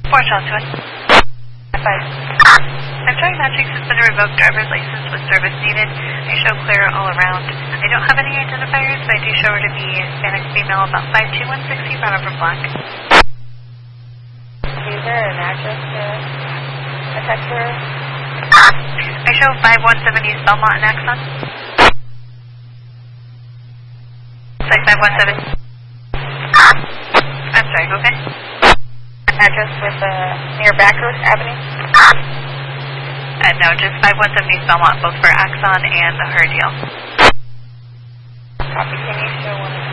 4 Charles 2. 5. I'm trying matching suspended revoked driver's license with service needed. I show clear all around. I don't have any identifiers, but I do show her to be a Hispanic female, about 5'2", 160, brown over black. Is there an address to attach to her? I show 5170 East Belmont and Axon. It's like 517. I'm sorry, okay? Address with near Backroad Avenue? No, just 5170 East Belmont, both for Axon and her deal. Copy. Can you show one?